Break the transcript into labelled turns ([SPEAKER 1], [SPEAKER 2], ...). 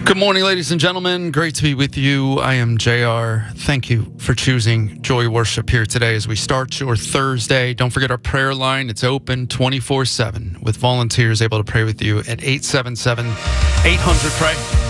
[SPEAKER 1] Good morning, ladies and gentlemen. Great to be with you. I am JR. Thank you for choosing Joy Worship here today as we start your Thursday. Don't forget our prayer line. It's open 24/7 with volunteers able to pray with you at 877-800-PRAY.